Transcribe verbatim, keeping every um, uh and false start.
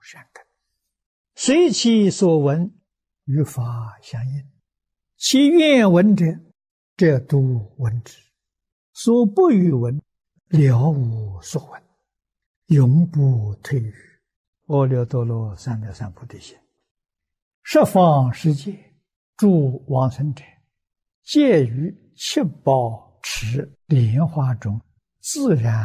善根，随其所闻，与法相应。其愿闻者，则都闻之；所不与闻，了无所闻，永不退于阿耨多罗三藐三菩提心。十方世界诸往生者，皆于七宝池莲花中自然